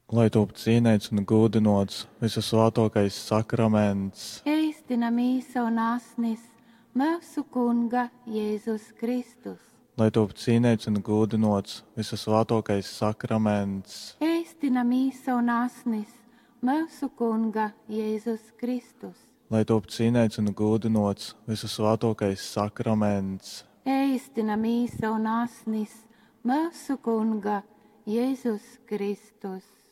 lai top cienīts un godinots visasvētākais sakraments, Eistināmīs un asnis mūsu Kunga Jēzus Kristus. lai top cienīts un godinots visasvētākais sakraments, Eistināmīs un asnis mūsu Kunga Jēzus Kristus. lai top cienīts un godinots visasvētākais sakraments, Eistināmīs un asnis mūsu Kunga Jēzus Kristus.